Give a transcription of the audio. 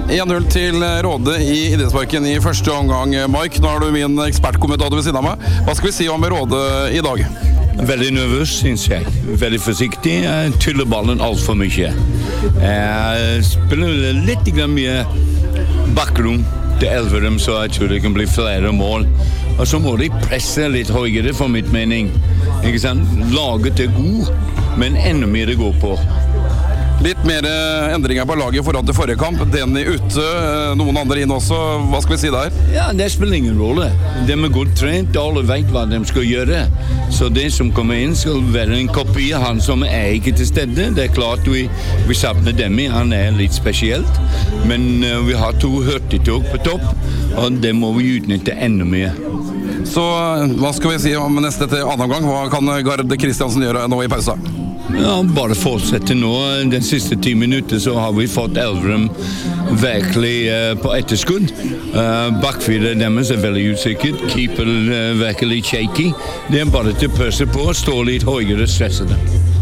1-0 til Råde i Idrettsparken i første omgang. Mike, nå har du min ekspertkommentator ved siden av meg. Hva skal vi si om Råde i dag? Veldig nervøs, synes jeg. Veldig forsiktig. Tyller ballen alt for mye. Spiller litt mye bakrom til Elverum, så jeg tror det kan bli flere mål. Og så må de presse litt høyere, for mitt mening. Ikke sant? Laget god, men enda mer det går på. Litt mer endringer på laget i forhold til forrige kamp. Denny ute, noen andre inn også. Hva skal vi si der? Ja, det spiller ingen rolle. De godt trent, alle vet hva de skal gjøre. Så det som kommer inn skal være en kopi av han som ikke til stede. Det klart vi savner Denny, han litt spesielt. Men vi har 2 hurtigtog på topp, og det må vi utnytte enda mer. Så hva skal vi si om neste til annen omgang? Hva kan Gard Kristiansen gjøre nå i pausa? Ja, bare fortsette nå. Den siste 10 minutter så har vi fått Elverum virkelig på etterskudd. Bakfire deres veldig usikkert. Keeper virkelig shaky. Det bare til å pøse på, stå litt høyere, stresse det.